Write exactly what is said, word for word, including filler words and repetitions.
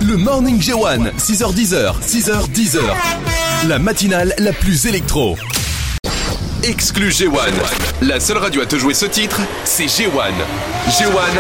Le Morning G un, six heures dix, six heures dix. La matinale la plus électro. Exclu G un. La seule radio à te jouer ce titre, c'est G un. G un.